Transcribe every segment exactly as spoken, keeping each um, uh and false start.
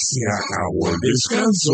Se acabó el descanso.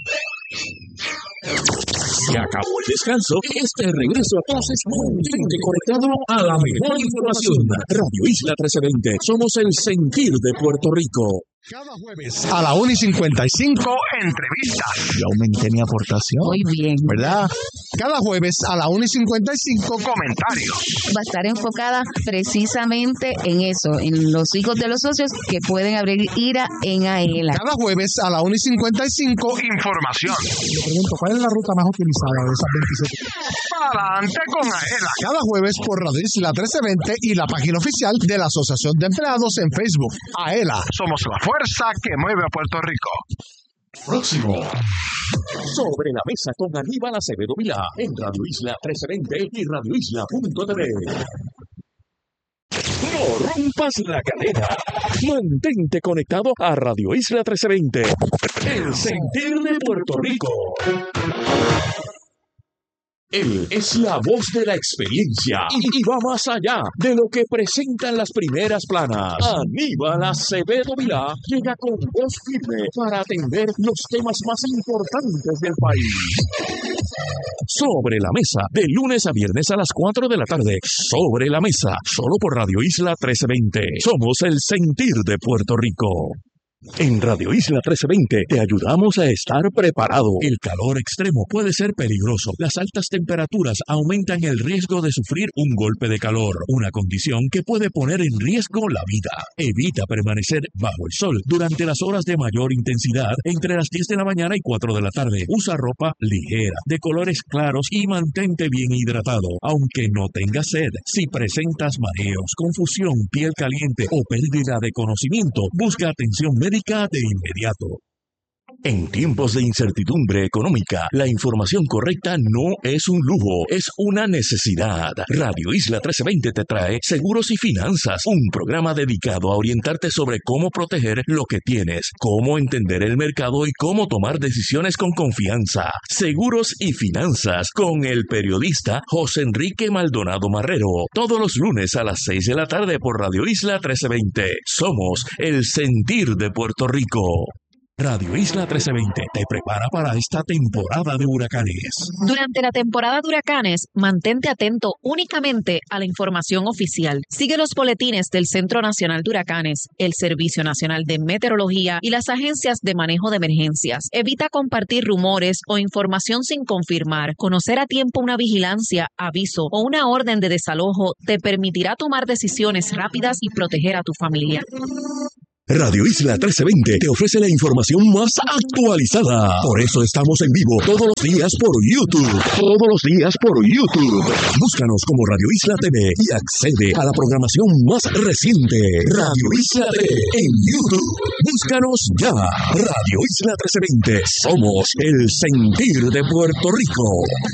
Se acabó el descanso. Este regreso a clases mantente conectado a la mejor información. Radio Isla trece veinte. Somos el sentir de Puerto Rico. Cada jueves a la una y cincuenta y cinco, entrevistas. Yo aumenté mi aportación. Muy bien. ¿Verdad? Cada jueves a la una y cincuenta y cinco, comentarios. Va a estar enfocada precisamente en eso, en los hijos de los socios que pueden abrir IRA en AELA. Cada jueves a la una y cincuenta y cinco, información. Le pregunto, ¿cuál es la ruta más utilizada de esas veintisiete? Adelante con AELA. Cada jueves por Radio Isla trece veinte y la página oficial de la Asociación de Empleados en Facebook. AELA. Somos la fuerza que mueve a Puerto Rico. Próximo. Sobre la mesa con Aníbal Acevedo Vilá en Radio Isla trece veinte y radio isla punto t v. No rompas la cadena. Mantente conectado a Radio Isla trece veinte. El sentir de Puerto Rico. Él es la voz de la experiencia y, y va más allá de lo que presentan las primeras planas. Aníbal Acevedo Vilá llega con voz firme para atender los temas más importantes del país. Sobre la mesa, de lunes a viernes a las cuatro de la tarde. Sobre la mesa, solo por Radio Isla trece veinte. Somos el sentir de Puerto Rico. En Radio Isla trece veinte te ayudamos a estar preparado. El calor extremo puede ser peligroso. Las altas temperaturas aumentan el riesgo de sufrir un golpe de calor, una condición que puede poner en riesgo la vida. Evita permanecer bajo el sol durante las horas de mayor intensidad entre las diez de la mañana y cuatro de la tarde. Usa ropa ligera, de colores claros y mantente bien hidratado, aunque no tengas sed. Si presentas mareos, confusión, piel caliente o pérdida de conocimiento, busca atención médica de inmediato. En tiempos de incertidumbre económica, la información correcta no es un lujo, es una necesidad. Radio Isla trece veinte te trae Seguros y Finanzas, un programa dedicado a orientarte sobre cómo proteger lo que tienes, cómo entender el mercado y cómo tomar decisiones con confianza. Seguros y Finanzas, con el periodista José Enrique Maldonado Marrero, todos los lunes a las seis de la tarde por Radio Isla trece veinte. Somos el sentir de Puerto Rico. Radio Isla trece veinte te prepara para esta temporada de huracanes. Durante la temporada de huracanes, mantente atento únicamente a la información oficial. Sigue los boletines del Centro Nacional de Huracanes, el Servicio Nacional de Meteorología y las agencias de manejo de emergencias. Evita compartir rumores o información sin confirmar. Conocer a tiempo una vigilancia, aviso o una orden de desalojo te permitirá tomar decisiones rápidas y proteger a tu familia. Radio Isla trece veinte te ofrece la información más actualizada. Por eso estamos en vivo todos los días por YouTube. Todos los días por YouTube. Búscanos como Radio Isla T V y accede a la programación más reciente. Radio Isla T V en YouTube. Búscanos ya. Radio Isla trece veinte. Somos el sentir de Puerto Rico.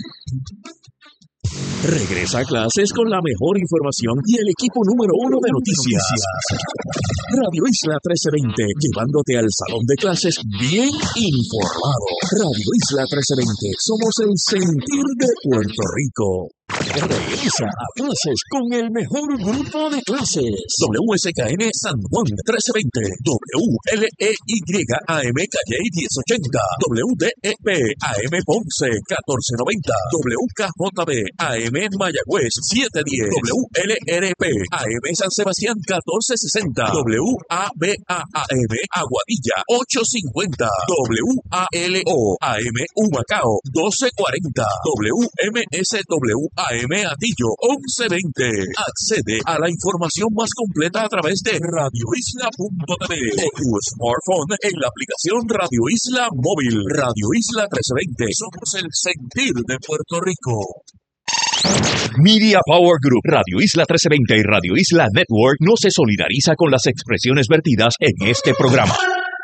Regresa a clases con la mejor información y el equipo número uno de noticias. Radio Isla trece veinte, llevándote al salón de clases bien informado. Radio Isla trece veinte, somos el sentir de Puerto Rico. Regresa a clases con el mejor grupo de clases. W S K N San Juan trece veinte, W L E Y A M Calle diez ochenta, W D E P A M Ponce catorce noventa, W K J B A M Mayagüez setecientos diez, W L R P A M San Sebastián catorce sesenta, W A B A A M Aguadilla ochocientos cincuenta, W A L O A M Humacao doce cuarenta, W M S W A M Atillo once veinte. Accede a la información más completa a través de radio isla punto t v o tu smartphone en la aplicación Radio Isla Móvil. Radio Isla trece veinte. Somos el sentir de Puerto Rico. Media Power Group, Radio Isla trece veinte y Radio Isla Network no se solidariza con las expresiones vertidas en este programa.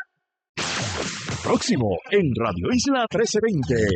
Próximo en Radio Isla trece veinte.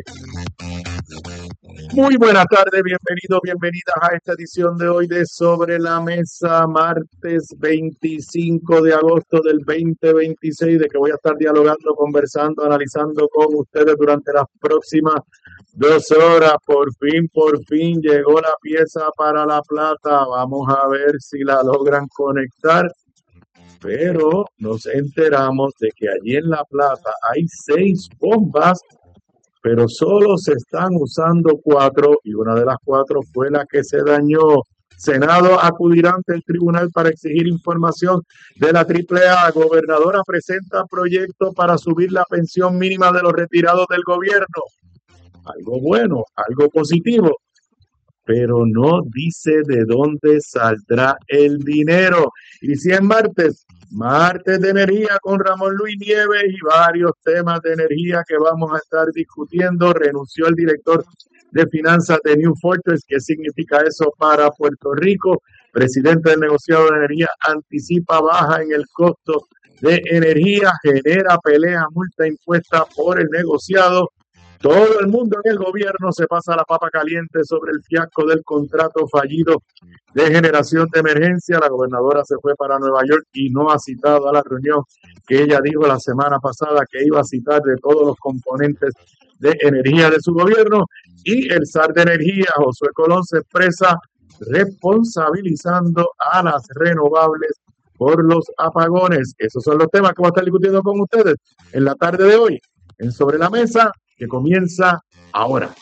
Muy buenas tardes, bienvenidos, bienvenidas a esta edición de hoy de Sobre la Mesa, martes veinticinco de agosto del veinte veintiséis, de que voy a estar dialogando, conversando, analizando con ustedes durante las próximas dos horas. Por fin, por fin llegó la pieza para La Plata. Vamos a ver si la logran conectar. pero nos enteramos de que allí en La Plata hay seis bombas, pero solo se están usando cuatro y una de las cuatro fue la que se dañó. Senado acudirá ante el tribunal para exigir información de la triple A. Gobernadora presenta proyecto para subir la pensión mínima de los retirados del gobierno. Algo bueno, algo positivo, pero no dice de dónde saldrá el dinero. Y si es martes, martes de energía con Ramón Luis Nieves y varios temas de energía que vamos a estar discutiendo. Renunció el director de finanzas de New Fortress. ¿Qué significa eso para Puerto Rico? Presidente del negociado de energía anticipa baja en el costo de energía, genera pelea, multa impuesta por el negociado. Todo el mundo en el gobierno se pasa la papa caliente sobre el fiasco del contrato fallido de generación de emergencia. La gobernadora se fue para Nueva York y no ha citado a la reunión que ella dijo la semana pasada que iba a citar de todos los componentes de energía de su gobierno. Y el zar de energía, Josué Colón, se expresa responsabilizando a las renovables por los apagones. Esos son los temas que voy a estar discutiendo con ustedes en la tarde de hoy en Sobre la Mesa, que comienza ahora.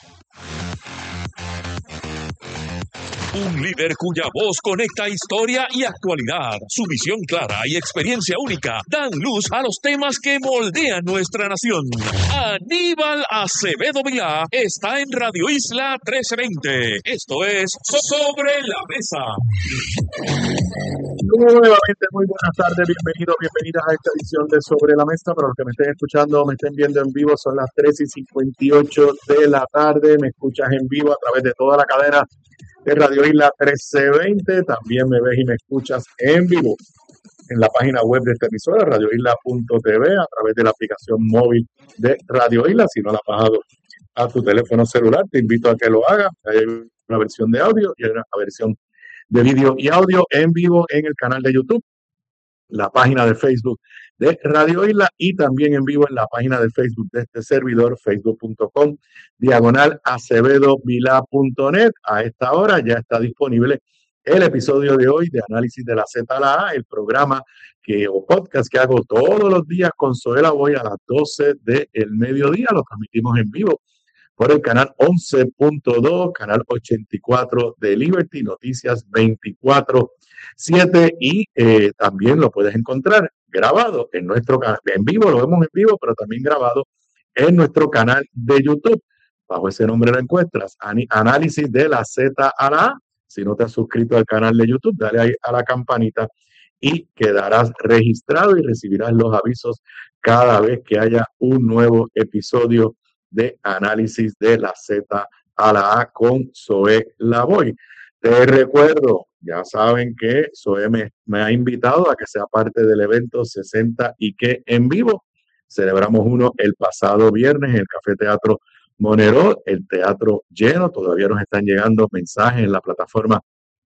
Un líder cuya voz conecta historia y actualidad. Su visión clara y experiencia única dan luz a los temas que moldean nuestra nación. Aníbal Acevedo Vilá está en Radio Isla trece veinte. Esto es Sobre la Mesa. Nuevamente, muy buenas tardes, bienvenidos, bienvenidas a esta edición de Sobre la Mesa. Para los que me estén escuchando o me estén viendo en vivo, son las tres y cincuenta y ocho de la tarde. Me escuchas en vivo a través de toda la cadena de Radio Isla trece veinte. También me ves y me escuchas en vivo en la página web de esta emisora, radio isla punto t v, a través de la aplicación móvil de Radio Isla. Si no la has bajado a tu teléfono celular, te invito a que lo hagas. Hay una versión de audio y hay una versión de vídeo y audio en vivo en el canal de YouTube, la página de Facebook de Radio Isla y también en vivo en la página de Facebook de este servidor, facebook punto com, diagonal acevedo vilá punto net. A esta hora ya está disponible el episodio de hoy de Análisis de la Z a la A, el programa que, o podcast que hago todos los días con Zoe Lavoy a las doce del mediodía. Lo transmitimos en vivo por el canal once punto dos, canal ochenta y cuatro de Liberty, Noticias veinticuatro siete, y eh, también lo puedes encontrar grabado en nuestro canal, en vivo, lo vemos en vivo, pero también grabado en nuestro canal de YouTube. Bajo ese nombre lo encuentras, Análisis de la Z a la A. Si no te has suscrito al canal de YouTube, dale ahí a la campanita y quedarás registrado y recibirás los avisos cada vez que haya un nuevo episodio de Análisis de la Z a la A con Zoe Lavoy. Te recuerdo, ya saben que Zoe me, me ha invitado a que sea parte del evento sesenta y que en vivo. Celebramos uno el pasado viernes en el Café Teatro Monero, el teatro lleno. Todavía nos están llegando mensajes en la plataforma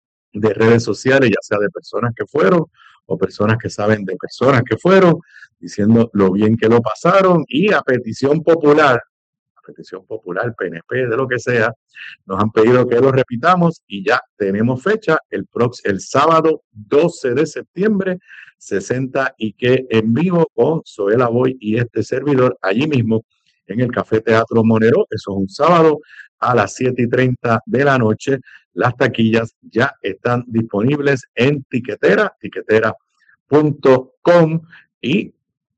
de redes sociales, ya sea de personas que fueron o personas que saben de personas que fueron, diciendo lo bien que lo pasaron, y a petición popular, petición popular, P N P, de lo que sea, nos han pedido que lo repitamos y ya tenemos fecha, el, prox, el sábado doce de septiembre, sesenta y que en vivo con Zoe Lavoy y este servidor, allí mismo en el Café Teatro Monero. Eso es un sábado a las siete y treinta de la noche. Las taquillas ya están disponibles en Tiquetera, tiquetera punto com, y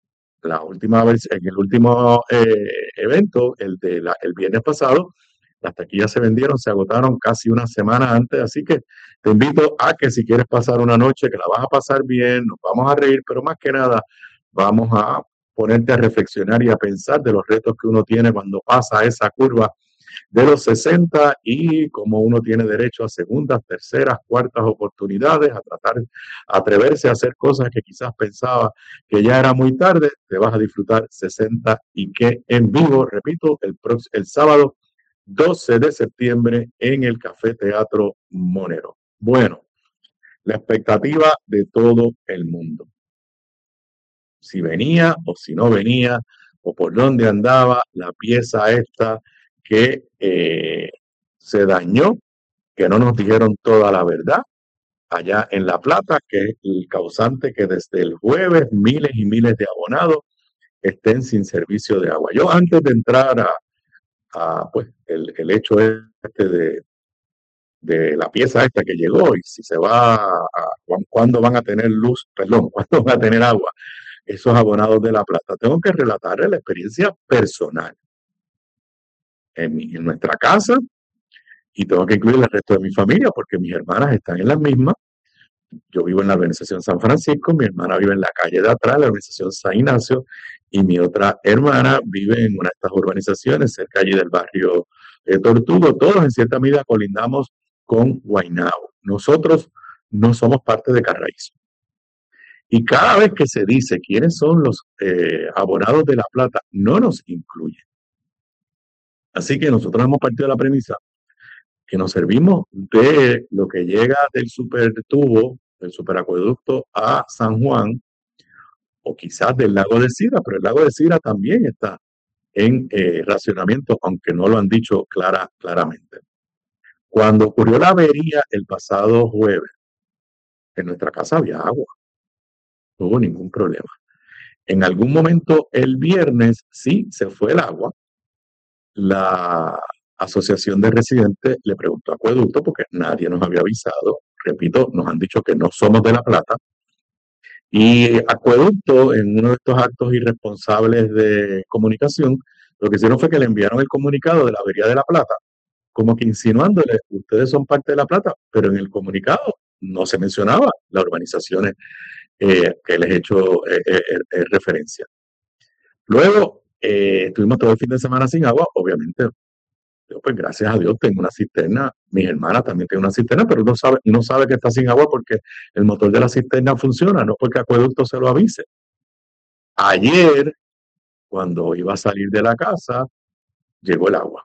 la última vez, en el último eh, evento, el de la, el viernes pasado, las taquillas se vendieron, se agotaron casi una semana antes, así que te invito a que si quieres pasar una noche, que la vas a pasar bien, nos vamos a reír, pero más que nada vamos a ponerte a reflexionar y a pensar de los retos que uno tiene cuando pasa esa curva de los sesenta y cómo uno tiene derecho a segundas, terceras, cuartas oportunidades, a tratar, a atreverse a hacer cosas que quizás pensaba que ya era muy tarde. Te vas a disfrutar sesenta y que en vivo, repito, el, próximo, el sábado doce de septiembre en el Café Teatro Monero. Bueno, la expectativa de todo el mundo. Si venía o si no venía, o por dónde andaba la pieza esta que eh, se dañó, que no nos dijeron toda la verdad. allá en La Plata, que es el causante que desde el jueves miles y miles de abonados estén sin servicio de agua. Yo antes de entrar a, a pues, el, el hecho este de, de la pieza esta que llegó y si se va a, a cuándo van a tener luz, perdón, cuándo van a tener agua esos abonados de La Plata, tengo que relatarle la experiencia personal en, mi, en nuestra casa y tengo que incluir el resto de mi familia porque mis hermanas están en las mismas. Yo vivo en la urbanización San Francisco, mi hermana vive en la calle de atrás, la urbanización San Ignacio, y mi otra hermana vive en una de estas urbanizaciones cerca allí del barrio de Tortugo. Todos en cierta medida colindamos con Guaynabo. Nosotros no somos parte de Carraízo. Y cada vez que se dice quiénes son los eh, abonados de La Plata, no nos incluyen. Así que nosotros hemos partido de la premisa que nos servimos de lo que llega del supertubo, del superacueducto a San Juan, o quizás del lago de Sira, pero el lago de Sira también está en eh, racionamiento, aunque no lo han dicho clara, claramente. Cuando ocurrió la avería el pasado jueves, en nuestra casa había agua, no hubo ningún problema. En algún momento el viernes sí se fue el agua. La Asociación de Residentes le preguntó a Acueducto porque nadie nos había avisado. Repito, nos han dicho que no somos de La Plata. Y Acueducto, en uno de estos actos irresponsables de comunicación, lo que hicieron fue que le enviaron el comunicado de la avería de La Plata, como que insinuándole, ustedes son parte de La Plata, pero en el comunicado no se mencionaba las urbanizaciones eh, que les he hecho eh, eh, eh, referencia. Luego, eh, estuvimos todo el fin de semana sin agua, obviamente. Yo, pues gracias a Dios tengo una cisterna, mis hermanas también tienen una cisterna, pero no sabe, no sabe que está sin agua porque el motor de la cisterna funciona, no porque Acueducto se lo avise. Ayer, cuando iba a salir de la casa, llegó el agua.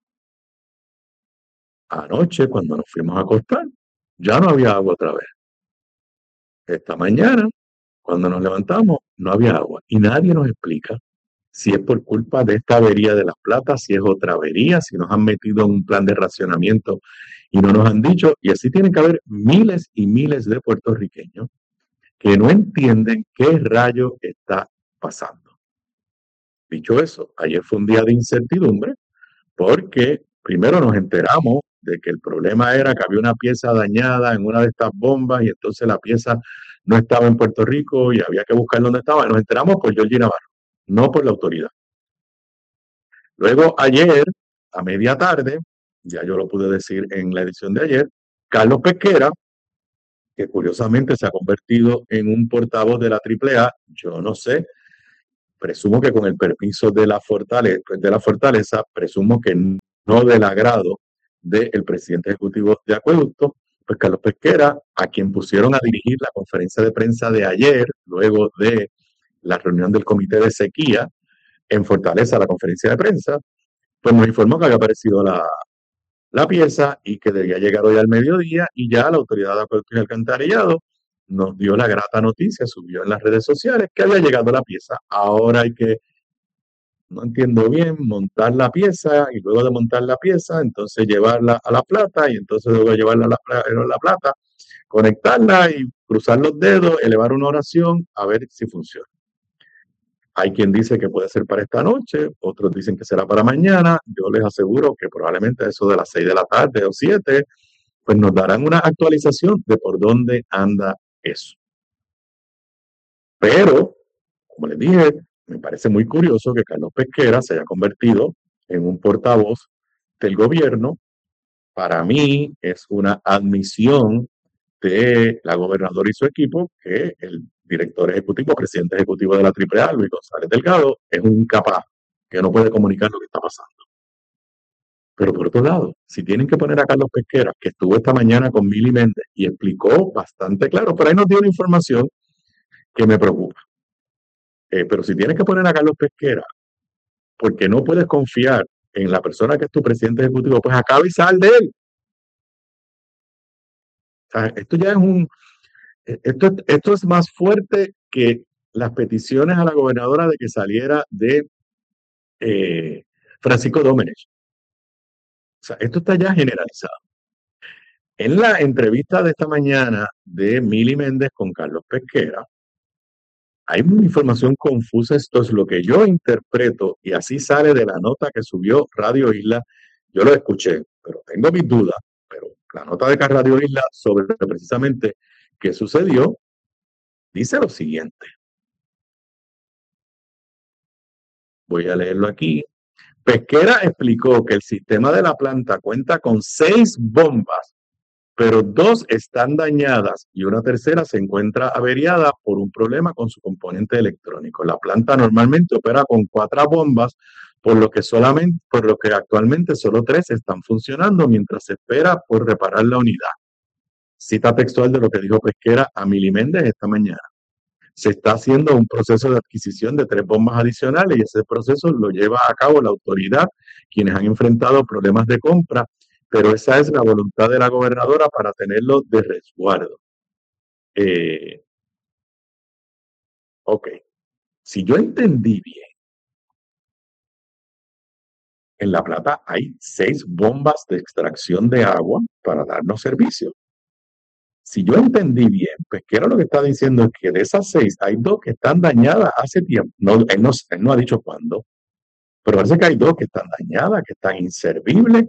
Anoche, cuando nos fuimos a acostar, ya no había agua otra vez. Esta mañana, cuando nos levantamos, no había agua. Y nadie nos explica si es por culpa de esta avería de Las Plata, si es otra avería, si nos han metido en un plan de racionamiento y no nos han dicho. Y así tienen que haber miles y miles de puertorriqueños que no entienden qué rayo está pasando. Dicho eso, ayer fue un día de incertidumbre porque primero nos enteramos de que el problema era que había una pieza dañada en una de estas bombas y entonces la pieza no estaba en Puerto Rico y había que buscar dónde estaba. Y nos enteramos por Georgie Navarro, no por la autoridad. Luego ayer, a media tarde, ya yo lo pude decir en la edición de ayer, Carlos Pesquera, que curiosamente se ha convertido en un portavoz de la triple A, yo no sé, presumo que con el permiso de la fortaleza, de la fortaleza presumo que no del agrado del presidente ejecutivo de Acueducto, pues Carlos Pesquera, a quien pusieron a dirigir la conferencia de prensa de ayer, luego de la reunión del comité de sequía, en Fortaleza, la conferencia de prensa, pues nos informó que había aparecido la, la pieza y que debía llegar hoy al mediodía y ya la autoridad de Acueducto y Alcantarillado nos dio la grata noticia, subió en las redes sociales que había llegado la pieza. Ahora hay que, no entiendo bien, montar la pieza y luego de montar la pieza, entonces llevarla a La Plata y entonces luego llevarla a La, a la Plata, conectarla y cruzar los dedos, elevar una oración a ver si funciona. Hay quien dice que puede ser para esta noche, otros dicen que será para mañana. Yo les aseguro que probablemente a eso de las seis de la tarde o siete, pues nos darán una actualización de por dónde anda eso. Pero, como les dije, me parece muy curioso que Carlos Pesquera se haya convertido en un portavoz del gobierno. Para mí es una admisión de la gobernadora y su equipo que el director ejecutivo, presidente ejecutivo de la triple A, Luis González Delgado, es un incapaz que no puede comunicar lo que está pasando. Pero por otro lado, si tienen que poner a Carlos Pesquera, que estuvo esta mañana con Mili Méndez y explicó bastante claro, pero ahí nos dio una información que me preocupa. Eh, pero si tienes que poner a Carlos Pesquera, porque no puedes confiar en la persona que es tu presidente ejecutivo, pues acaba y sal de él. O sea, esto ya es un... Esto, esto es más fuerte que las peticiones a la gobernadora de que saliera de eh, Francisco Domenech. O sea, esto está ya generalizado. En la entrevista de esta mañana de Mili Méndez con Carlos Pesquera, hay una información confusa. Esto es lo que yo interpreto y así sale de la nota que subió Radio Isla. Yo lo escuché, pero tengo mis dudas. Pero la nota de Radio Isla sobre precisamente qué sucedió dice lo siguiente. Voy a leerlo aquí. Pesquera explicó que el sistema de la planta cuenta con seis bombas, pero dos están dañadas y una tercera se encuentra averiada por un problema con su componente electrónico. La planta normalmente opera con cuatro bombas, por lo que solamente, por lo que actualmente solo tres están funcionando mientras se espera por reparar la unidad. Cita textual de lo que dijo Pesquera a Mili Méndez esta mañana. Se está haciendo un proceso de adquisición de tres bombas adicionales y ese proceso lo lleva a cabo la autoridad, quienes han enfrentado problemas de compra, pero esa es la voluntad de la gobernadora para tenerlo de resguardo. Eh, ok, si yo entendí bien, en La Plata hay seis bombas de extracción de agua para darnos servicio. Si yo entendí bien, Pesquera lo que está diciendo es que de esas seis hay dos que están dañadas hace tiempo. No, él, no, él no ha dicho cuándo, pero parece que hay dos que están dañadas, que están inservibles,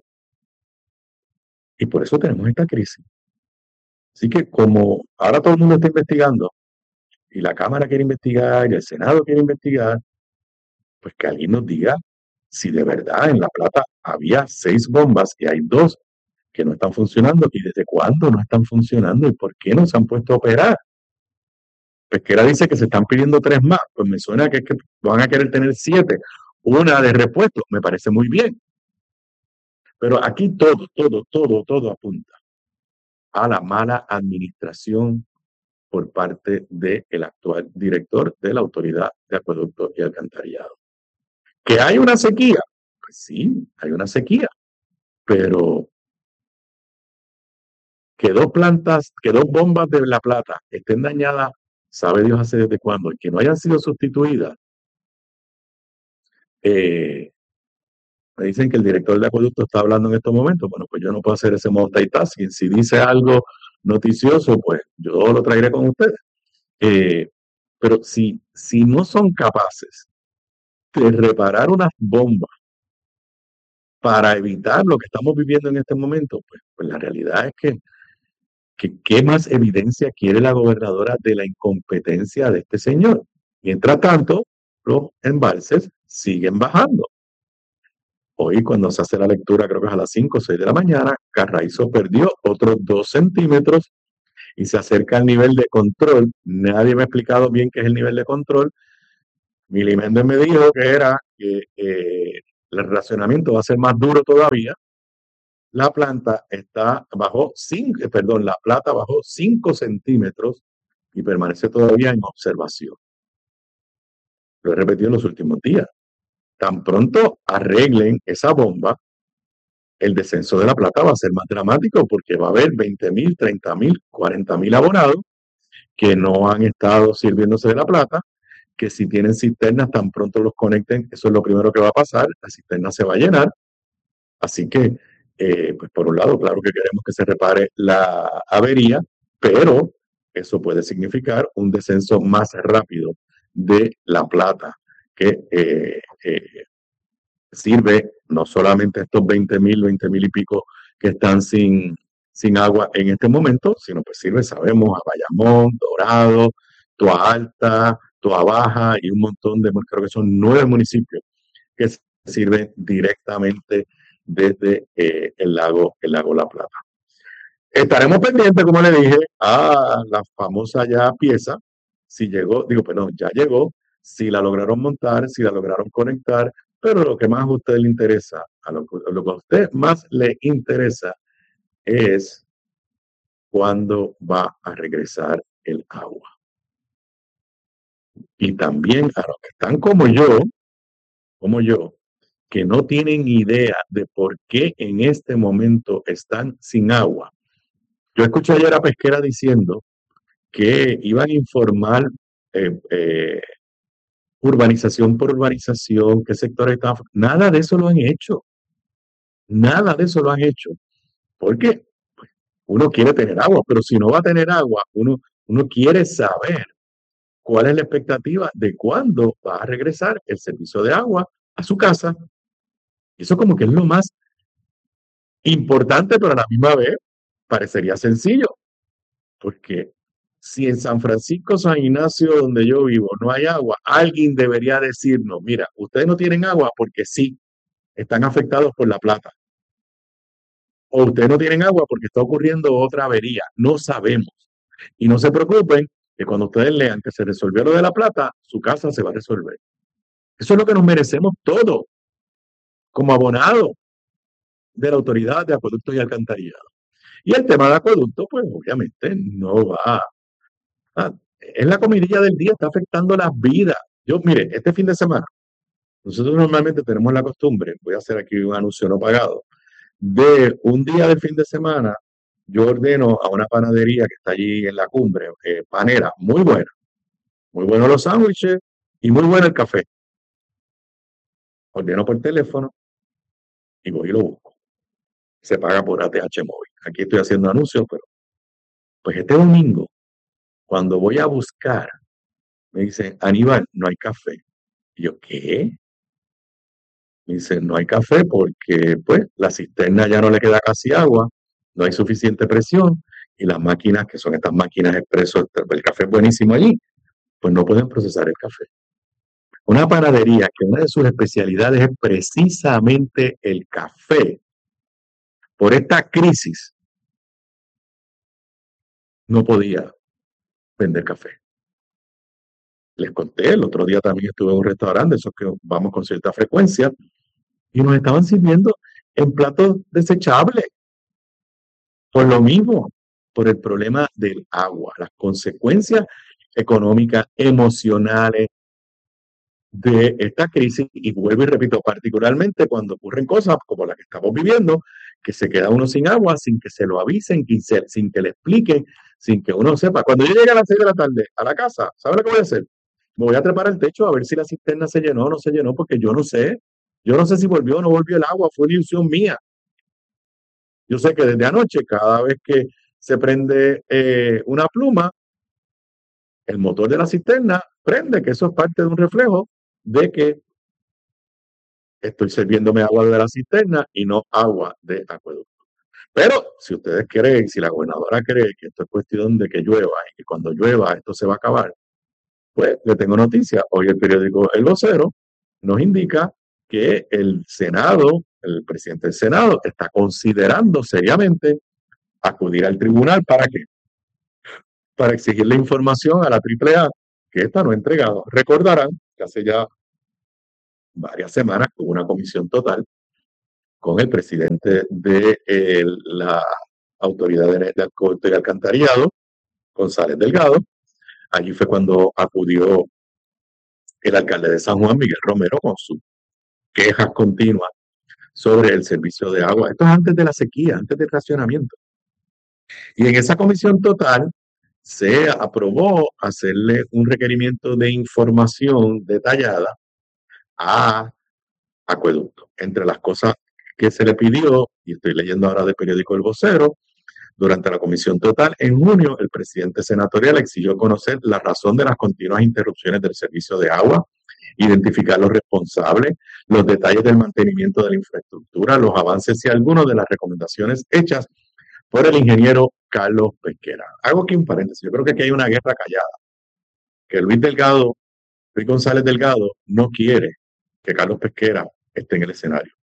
y por eso tenemos esta crisis. Así que como ahora todo el mundo está investigando, y la Cámara quiere investigar, y el Senado quiere investigar, pues que alguien nos diga si de verdad en La Plata había seis bombas y hay dos que no están funcionando, y desde cuándo no están funcionando, y por qué no se han puesto a operar. Pesquera dice que se están pidiendo tres más, pues me suena que, es que van a querer tener siete, una de repuesto, me parece muy bien. Pero aquí todo, todo, todo, todo apunta a la mala administración por parte del actual director de la Autoridad de Acueducto y Alcantarillado. ¿Que hay una sequía? Pues sí, hay una sequía, pero que dos plantas, que dos bombas de La Plata estén dañadas, sabe Dios hace desde cuándo, y que no hayan sido sustituidas. Eh, me dicen que el director de acueducto está hablando en estos momentos. Bueno, pues yo no puedo hacer ese multitasking. Si dice algo noticioso, pues yo lo traeré con ustedes. Eh, pero si, si no son capaces de reparar unas bombas para evitar lo que estamos viviendo en este momento, pues, pues la realidad es que, que ¿qué más evidencia quiere la gobernadora de la incompetencia de este señor? Mientras tanto, los embalses siguen bajando. Hoy, cuando se hace la lectura, creo que es a las cinco o seis de la mañana, Carraizo perdió otros dos centímetros y se acerca al nivel de control. Nadie me ha explicado bien qué es el nivel de control. Mili Méndez me dijo que era que eh, el racionamiento va a ser más duro todavía. La planta está bajo cinco, perdón, la plata bajó cinco centímetros y permanece todavía en observación. Lo he repetido en los últimos días. Tan pronto arreglen esa bomba, el descenso de La Plata va a ser más dramático porque va a haber veinte mil, treinta mil, cuarenta mil abonados que no han estado sirviéndose de La Plata, que si tienen cisternas tan pronto los conecten, eso es lo primero que va a pasar, la cisterna se va a llenar. Así que, eh, pues por un lado, claro que queremos que se repare la avería, pero eso puede significar un descenso más rápido de La Plata, que eh, eh, sirve no solamente a estos veinte mil, veinte mil y pico que están sin, sin agua en este momento, sino pues sirve, sabemos, a Bayamón, Dorado, Toa Alta, Toa Baja y un montón de, creo que son nueve municipios que sirven directamente desde eh, el lago, el lago La Plata. Estaremos pendientes, como le dije, a la famosa ya pieza, si llegó, digo, perdón, ya llegó, si la lograron montar, si la lograron conectar, pero lo que más a usted le interesa, a lo, a lo que a usted más le interesa es cuándo va a regresar el agua. Y también a los que están como yo, como yo, que no tienen idea de por qué en este momento están sin agua. Yo escuché ayer a Pesquera diciendo que iban a informar eh, eh, urbanización por urbanización, qué sectores estaban. Nada de eso lo han hecho. Nada de eso lo han hecho. ¿Por qué? Pues uno quiere tener agua, pero si no va a tener agua, uno, uno quiere saber cuál es la expectativa de cuándo va a regresar el servicio de agua a su casa. Eso como que es lo más importante, pero a la misma vez parecería sencillo, porque si en San Francisco, San Ignacio, donde yo vivo, no hay agua, alguien debería decirnos, mira, ustedes no tienen agua porque sí, están afectados por la plata. O ustedes no tienen agua porque está ocurriendo otra avería. No sabemos. Y no se preocupen que cuando ustedes lean que se resolvió lo de la plata, su casa se va a resolver. Eso es lo que nos merecemos todos como abonados de la Autoridad de Acueductos y Alcantarillados. Y el tema de acueducto, pues obviamente no va. Ah, es la comidilla del día, está afectando las vidas. Yo, mire, este fin de semana, nosotros normalmente tenemos la costumbre, voy a hacer aquí un anuncio no pagado, de un día del fin de semana, yo ordeno a una panadería que está allí en la cumbre, eh, panera, muy buena, muy buenos los sándwiches y muy bueno el café. Ordeno por teléfono y voy y lo busco. Se paga por A T H móvil. Aquí estoy haciendo anuncios, pero pues este domingo, cuando voy a buscar, me dicen, Aníbal, no hay café. Y yo, ¿qué? Me dicen, no hay café porque pues la cisterna ya no le queda casi agua, no hay suficiente presión y las máquinas, que son estas máquinas expreso, el café es buenísimo allí, pues no pueden procesar el café. Una panadería que una de sus especialidades es precisamente el café, por esta crisis, no podía vender café. Les conté, el otro día también estuve en un restaurante, esos que vamos con cierta frecuencia, y nos estaban sirviendo en platos desechables. Por lo mismo, por el problema del agua, las consecuencias económicas, emocionales de esta crisis, y vuelvo y repito, particularmente cuando ocurren cosas como las que estamos viviendo, que se queda uno sin agua, sin que se lo avisen, sin que le expliquen, sin que uno sepa. Cuando yo llegue a las seis de la tarde a la casa, ¿sabe lo que voy a hacer? Me voy a trepar al techo a ver si la cisterna se llenó o no se llenó, porque yo no sé. Yo no sé si volvió o no volvió el agua, fue una ilusión mía. Yo sé que desde anoche, cada vez que se prende eh, una pluma, el motor de la cisterna prende, que eso es parte de un reflejo de que estoy sirviéndome agua de la cisterna y no agua de acueducto. Pero si ustedes creen, si la gobernadora cree que esto es cuestión de que llueva y que cuando llueva esto se va a acabar, pues le tengo noticia. Hoy el periódico El Vocero nos indica que el Senado, el presidente del Senado, está considerando seriamente acudir al tribunal. ¿Para qué? Para exigirle información a la triple A que esta no ha entregado. Recordarán que hace ya varias semanas hubo una comisión total con el presidente de eh, la Autoridad de, de Acueducto y Alcantarillado, González Delgado. Allí fue cuando acudió el alcalde de San Juan, Miguel Romero, con sus quejas continuas sobre el servicio de agua. Esto es antes de la sequía, antes del racionamiento. Y en esa comisión total se aprobó hacerle un requerimiento de información detallada a Acueducto. Entre las cosas que se le pidió, y estoy leyendo ahora del periódico El Vocero, durante la comisión total, en junio, el presidente senatorial exigió conocer la razón de las continuas interrupciones del servicio de agua, identificar los responsables, los detalles del mantenimiento de la infraestructura, los avances y algunas de las recomendaciones hechas por el ingeniero Carlos Pesquera. Hago aquí un paréntesis. Yo creo que aquí hay una guerra callada. Que Luis Delgado, Luis González Delgado, no quiere que Carlos Pesquera esté en el escenario.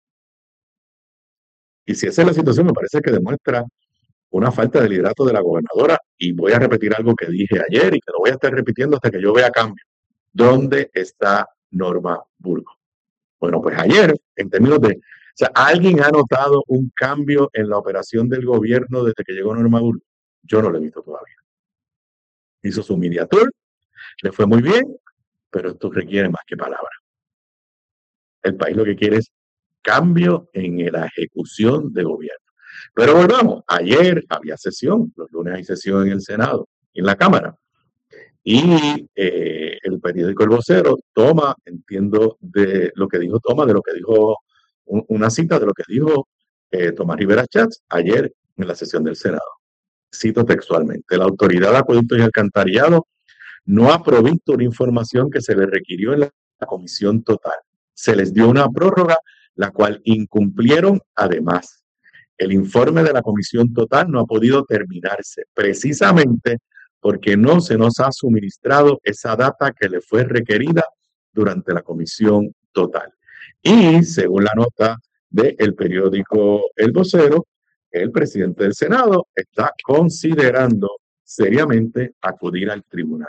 Y si esa es la situación, me parece que demuestra una falta de liderato de la gobernadora. Y voy a repetir algo que dije ayer y que lo voy a estar repitiendo hasta que yo vea cambio. ¿Dónde está Norma Burgos? Bueno, pues ayer, en términos de... O sea, ¿alguien ha notado un cambio en la operación del gobierno desde que llegó Norma Burgos? Yo no lo he visto todavía. Hizo su media tour, le fue muy bien, pero esto requiere más que palabras. El país lo que quiere es cambio en la ejecución de gobierno. Pero volvamos, ayer había sesión, los lunes hay sesión en el Senado, en la Cámara, y eh, el periódico El Vocero toma, entiendo de lo que dijo, toma de lo que dijo, un, una cita de lo que dijo eh, Tomás Rivera Schatz ayer en la sesión del Senado. Cito textualmente: la Autoridad de Acueductos y Alcantarillado no ha provisto una información que se le requirió en la comisión total. Se les dio una prórroga, la cual incumplieron. Además, el informe de la comisión total no ha podido terminarse, precisamente porque no se nos ha suministrado esa data que le fue requerida durante la comisión total. Y según la nota del periódico El Vocero, el presidente del Senado está considerando seriamente acudir al tribunal.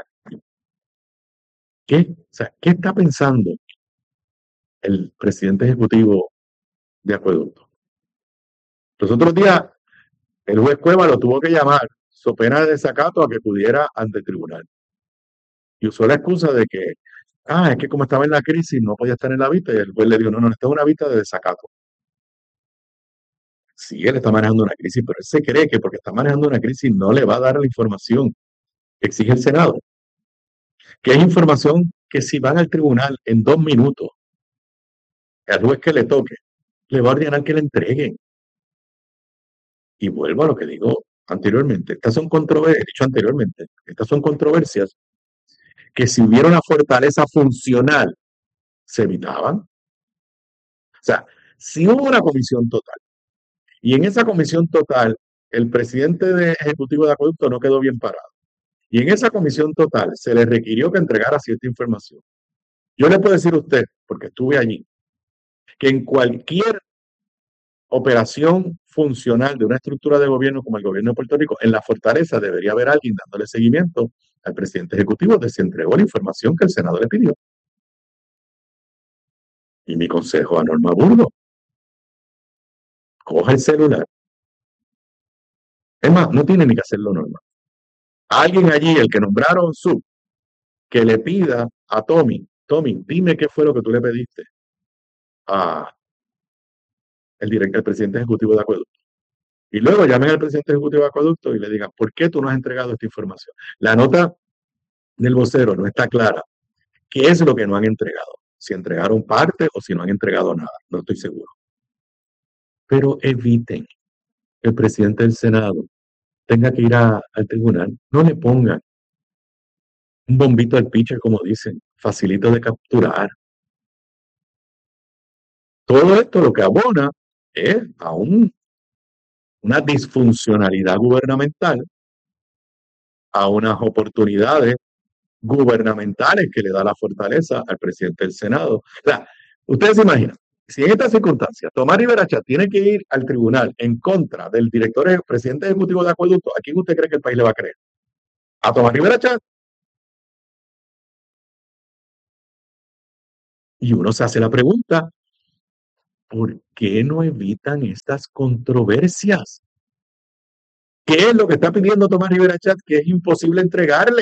¿Qué? O sea, ¿qué está pensando el presidente ejecutivo de Acueducto? Los otros días, el juez Cueva lo tuvo que llamar, so pena de desacato, a que acudiera ante el tribunal. Y usó la excusa de que, ah, es que como estaba en la crisis, no podía estar en la vista, y el juez le dijo, no, no, esta es una vista de desacato. Sí, él está manejando una crisis, pero él se cree que porque está manejando una crisis no le va a dar la información que exige el Senado. Que es información que si van al tribunal en dos minutos, al juez que le toque, le va a ordenar que le entreguen. Y vuelvo a lo que digo anteriormente. Estas son controversias, he dicho anteriormente, estas son controversias que si hubiera una fortaleza funcional, se evitaban. O sea, si hubo una comisión total, y en esa comisión total, el presidente de ejecutivo de Acueducto no quedó bien parado, y en esa comisión total se le requirió que entregara cierta información. Yo le puedo decir a usted, porque estuve allí, que en cualquier operación funcional de una estructura de gobierno como el gobierno de Puerto Rico, en la fortaleza debería haber alguien dándole seguimiento al presidente ejecutivo de si entregó la información que el Senado le pidió. Y mi consejo a Norma Burgos: coja el celular. Es más, no tiene ni que hacerlo Norma. Alguien allí, el que nombraron su, que le pida a Tommy, Tommy, dime qué fue lo que tú le pediste a el, director, el presidente ejecutivo de Acueducto. Y luego llamen al presidente ejecutivo de Acueducto y le digan, ¿por qué tú no has entregado esta información? La nota del vocero no está clara. ¿Qué es lo que no han entregado? Si entregaron parte o si no han entregado nada. No estoy seguro. Pero eviten que el presidente del Senado tenga que ir a, al tribunal. No le pongan un bombito al pitcher, como dicen, facilito de capturar. Todo esto lo que abona es a un, una disfuncionalidad gubernamental, a unas oportunidades gubernamentales que le da la fortaleza al presidente del Senado. O sea, ustedes se imaginan, si en estas circunstancias Tomás Rivera Chatz tiene que ir al tribunal en contra del director, el presidente ejecutivo de Acueducto, ¿a quién usted cree que el país le va a creer? ¿A Tomás Rivera Chatz? Y uno se hace la pregunta, ¿por qué no evitan estas controversias? ¿Qué es lo que está pidiendo Tomás Rivera Chatz que es imposible entregarle?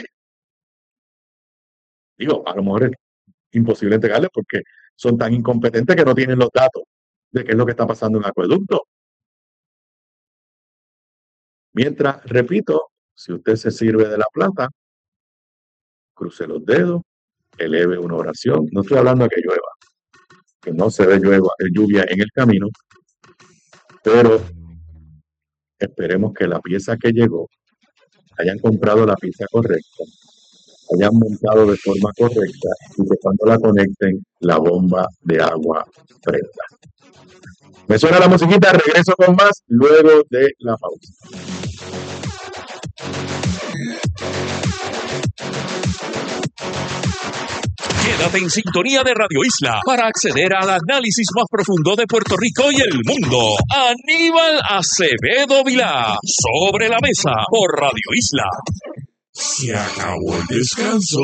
Digo, a lo mejor es imposible entregarle porque son tan incompetentes que no tienen los datos de qué es lo que está pasando en Acueducto. Mientras, repito, si usted se sirve de la plata, cruce los dedos, eleve una oración. No estoy hablando de que llueva, que no se ve llueva, lluvia en el camino, pero esperemos que la pieza que llegó hayan comprado la pieza correcta, hayan montado de forma correcta y que cuando la conecten la bomba de agua prenda. Me suena la musiquita, regreso con más luego de la pausa. Quédate en sintonía de Radio Isla para acceder al análisis más profundo de Puerto Rico y el mundo. Aníbal Acevedo Vilá, Sobre la Mesa, por Radio Isla. Se acabó el descanso.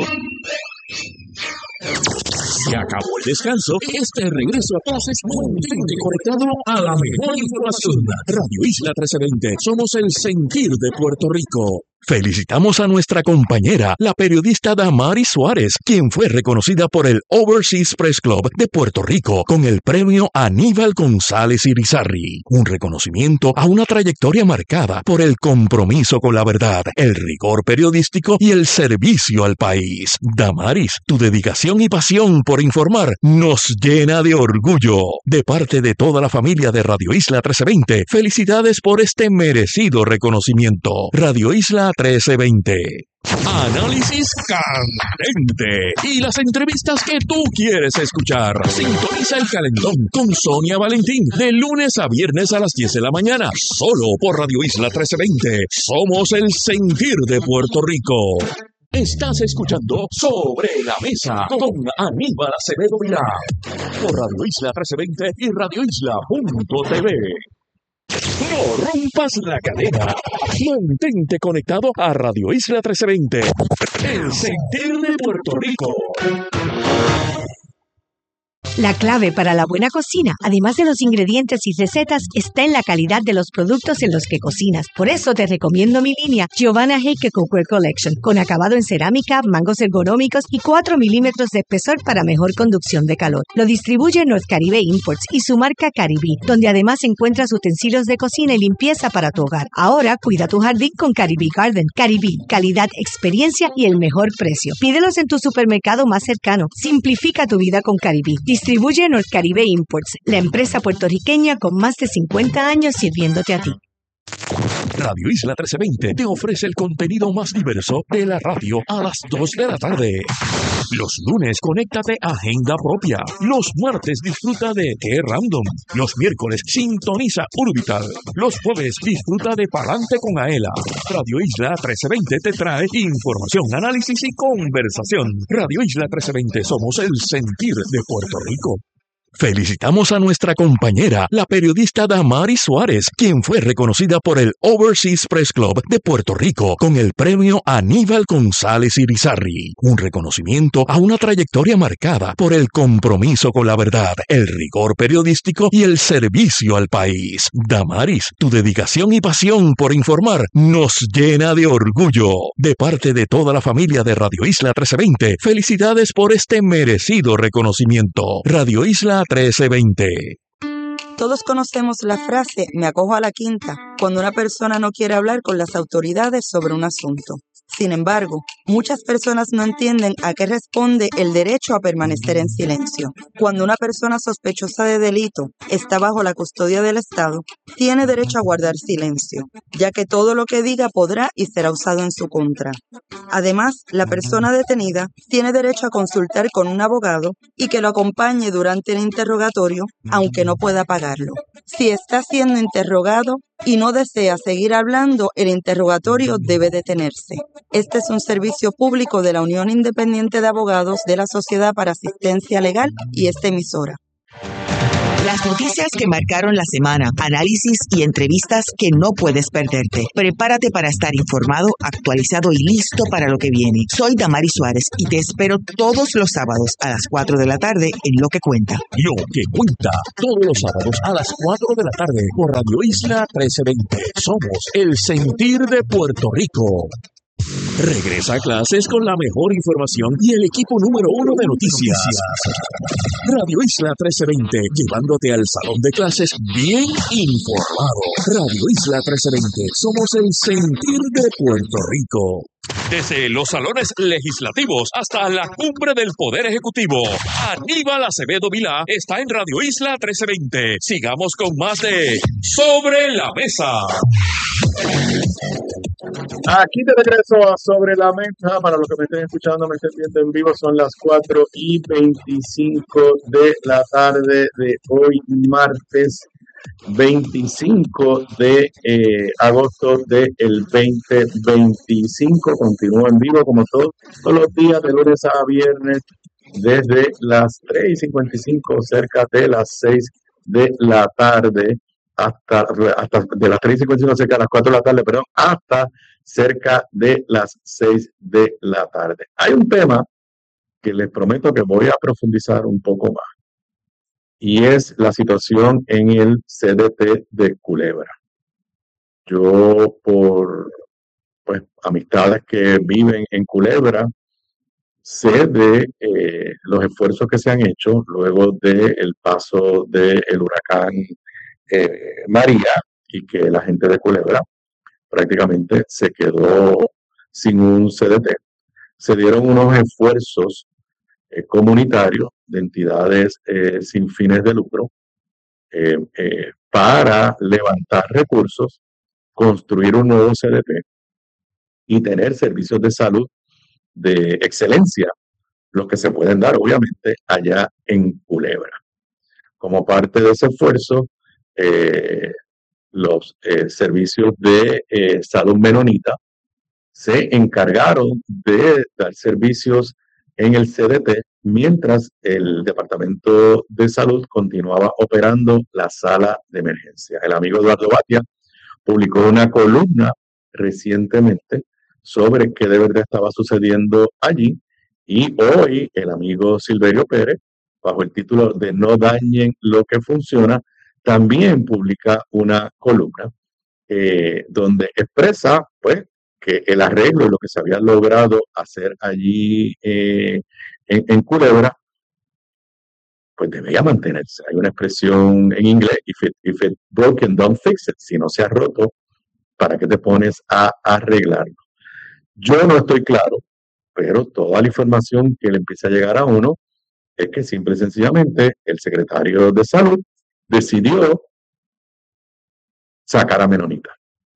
Se acabó el descanso. Este regreso a clases mantente conectado a la mejor información. Radio Isla trece veinte. Somos el sentir de Puerto Rico. Felicitamos a nuestra compañera, la periodista Damaris Suárez, quien fue reconocida por el Overseas Press Club de Puerto Rico con el premio Aníbal González Irizarry, un reconocimiento a una trayectoria marcada por el compromiso con la verdad, el rigor periodístico y el servicio al país. Damaris, tu dedicación y pasión por informar nos llena de orgullo. De parte de toda la familia de Radio Isla trece veinte, felicidades por este merecido reconocimiento. Radio Isla trece veinte. Análisis candente y las entrevistas que tú quieres escuchar. Sintoniza el Calentón con Sonia Valentín de lunes a viernes a las diez de la mañana, solo por Radio Isla trece veinte. Somos el sentir de Puerto Rico. Estás escuchando Sobre la Mesa con Aníbal Acevedo Vilá por Radio Isla trece veinte y radio isla punto t v. No rompas la cadena. Mantente conectado a Radio Isla trece veinte, el sentir de Puerto Rico. La clave para la buena cocina, además de los ingredientes y recetas, está en la calidad de los productos en los que cocinas. Por eso te recomiendo mi línea Giovanna Heike Cookware Collection, con acabado en cerámica, mangos ergonómicos y cuatro milímetros de espesor para mejor conducción de calor. Lo distribuye North Caribe Imports y su marca Caribí, donde además encuentras utensilios de cocina y limpieza para tu hogar. Ahora cuida tu jardín con Caribí Garden. Caribí, calidad, experiencia y el mejor precio. Pídelos en tu supermercado más cercano. Simplifica tu vida con Caribí. Distribuye North Caribe Imports, la empresa puertorriqueña con más de cincuenta años sirviéndote a ti. Radio Isla trece veinte te ofrece el contenido más diverso de la radio a las dos de la tarde. Los lunes, conéctate a Agenda Propia. Los martes, disfruta de Qué Random. Los miércoles, sintoniza Urbital. Los jueves, disfruta de Palante con Aela. Radio Isla trece veinte te trae información, análisis y conversación. Radio Isla trece veinte, somos el sentir de Puerto Rico. Felicitamos a nuestra compañera, la periodista Damaris Suárez, quien fue reconocida por el Overseas Press Club de Puerto Rico con el premio Aníbal González Irizarry, un reconocimiento a una trayectoria marcada por el compromiso con la verdad, el rigor periodístico y el servicio al país. Damaris, tu dedicación y pasión por informar nos llena de orgullo. De parte de toda la familia de Radio Isla trece veinte, felicidades por este merecido reconocimiento. Radio Isla trece veinte. Todos conocemos la frase "me acojo a la quinta" cuando una persona no quiere hablar con las autoridades sobre un asunto. Sin embargo, muchas personas no entienden a qué responde el derecho a permanecer en silencio. Cuando una persona sospechosa de delito está bajo la custodia del Estado, tiene derecho a guardar silencio, ya que todo lo que diga podrá y será usado en su contra. Además, la persona detenida tiene derecho a consultar con un abogado y que lo acompañe durante el interrogatorio, aunque no pueda pagarlo. Si está siendo interrogado y no desea seguir hablando, el interrogatorio debe detenerse. Este es un servicio público de la Unión Independiente de Abogados de la Sociedad para Asistencia Legal y esta emisora. Las noticias que marcaron la semana, análisis y entrevistas que no puedes perderte. Prepárate para estar informado, actualizado y listo para lo que viene. Soy Damaris Suárez y te espero todos los sábados a las cuatro de la tarde en Lo que Cuenta. Lo que Cuenta, todos los sábados a las cuatro de la tarde por Radio Isla trece veinte. Somos el sentir de Puerto Rico. Regresa a clases con la mejor información y el equipo número uno de noticias. Radio Isla trece veinte, llevándote al salón de clases bien informado. Radio Isla trece veinte, somos el sentir de Puerto Rico. Desde los salones legislativos hasta la cumbre del Poder Ejecutivo, Aníbal Acevedo Vilá está en Radio Isla trece veinte. Sigamos con más de Sobre la Mesa. Aquí te regreso a Sobre la Mesa. Para los que me estén escuchando, me estén viendo en vivo, son las cuatro y veinticinco de la tarde de hoy, martes veinticinco de eh, agosto del veinte veinticinco. Continúo en vivo como todos, todos los días, de lunes a viernes, desde las tres y cincuenta y cinco, cerca de las seis de la tarde, hasta, hasta de las tres y cincuenta y cinco, cerca de las cuatro de la tarde, perdón, hasta cerca de las seis de la tarde. Hay un tema que les prometo que voy a profundizar un poco más, y es la situación en el C D T de Culebra. Yo, por, pues amistades que viven en Culebra, sé de eh, los esfuerzos que se han hecho luego del paso del huracán eh, María, y que la gente de Culebra prácticamente se quedó sin un C D T. Se dieron unos esfuerzos eh, comunitarios de entidades eh, sin fines de lucro eh, eh, para levantar recursos, construir un nuevo C D T y tener servicios de salud de excelencia, los que se pueden dar obviamente allá en Culebra. Como parte de ese esfuerzo, eh, los eh, servicios de eh, salud menonita se encargaron de dar servicios en el C D T mientras el Departamento de Salud continuaba operando la sala de emergencia. El amigo Eduardo Batia publicó una columna recientemente sobre qué de verdad estaba sucediendo allí, y hoy el amigo Silverio Pérez, bajo el título de No dañen lo que funciona, también publica una columna eh, donde expresa pues que el arreglo, lo que se había logrado hacer allí eh, en, en Culebra, pues debería mantenerse. Hay una expresión en inglés, if it, if it broken, don't fix it. Si no se ha roto, ¿para qué te pones a arreglarlo? Yo no estoy claro, pero toda la información que le empieza a llegar a uno es que simple y sencillamente el secretario de Salud decidió sacar a Menonita.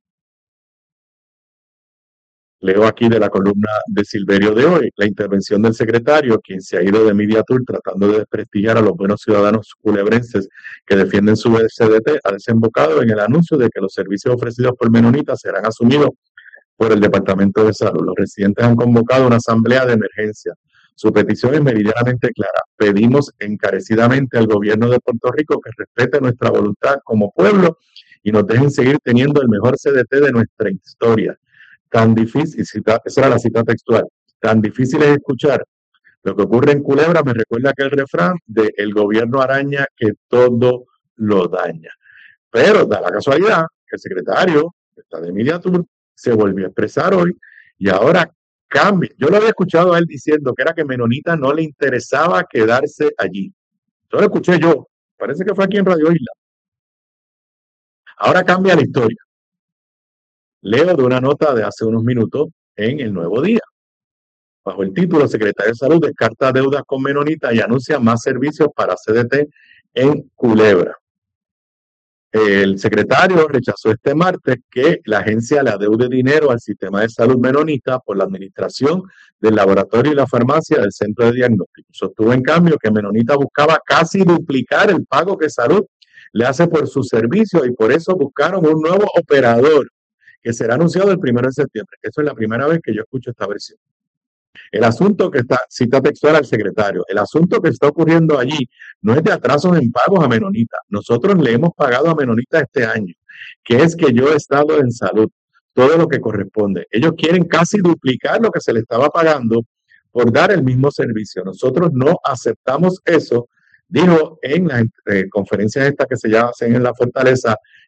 Leo aquí de la columna de Silverio de hoy: la intervención del secretario, quien se ha ido de Media Tour tratando de desprestigiar a los buenos ciudadanos culebrenses que defienden su C D T, ha desembocado en el anuncio de que los servicios ofrecidos por Menonita serán asumidos por el Departamento de Salud. Los residentes han convocado una asamblea de emergencia. Su petición es meridianamente clara. Pedimos encarecidamente al gobierno de Puerto Rico que respete nuestra voluntad como pueblo y nos dejen seguir teniendo el mejor C D T de nuestra historia. Tan difícil, cita, esa era la cita textual, tan difícil es escuchar. Lo que ocurre en Culebra me recuerda aquel refrán de el gobierno araña que todo lo daña. Pero da la casualidad que el secretario, que está de Media Tour, se volvió a expresar hoy y ahora cambia. Yo lo había escuchado a él diciendo que era que Menonita no le interesaba quedarse allí. Yo lo escuché yo, parece que fue aquí en Radio Isla. Ahora cambia la historia. Leo de una nota de hace unos minutos en El Nuevo Día. Bajo el título, Secretario de Salud descarta deudas con Menonita y anuncia más servicios para C D T en Culebra. El secretario rechazó este martes que la agencia le adeude dinero al sistema de salud menonita por la administración del laboratorio y la farmacia del centro de diagnóstico. Sostuvo en cambio que Menonita buscaba casi duplicar el pago que Salud le hace por sus servicios y por eso buscaron un nuevo operador que será anunciado el primero de septiembre. Eso es la primera vez que yo escucho esta versión. El asunto que está, cita textual al secretario, el asunto que está ocurriendo allí no es de atrasos en pagos a Menonita. Nosotros le hemos pagado a Menonita este año, que es que yo he estado en salud, todo lo que corresponde. Ellos quieren casi duplicar lo que se le estaba pagando por dar el mismo servicio. Nosotros no aceptamos eso, dijo en las eh, conferencias estas que se hacen en la Fortaleza